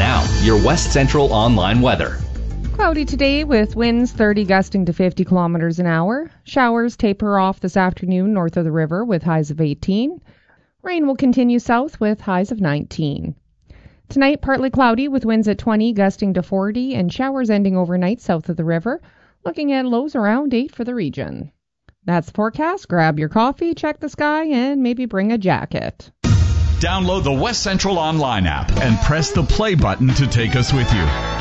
Now, your West Central Online weather. Cloudy today with winds 30 gusting to 50 kilometers an hour. Showers taper off this afternoon north of the river with highs of 18. Rain will continue south with highs of 19. Tonight, partly cloudy with winds at 20 gusting to 40 and showers ending overnight south of the river. Looking at lows around 8 for the region. That's the forecast. Grab your coffee, check the sky, and maybe bring a jacket. Download the West Central Online app and press the play button to take us with you.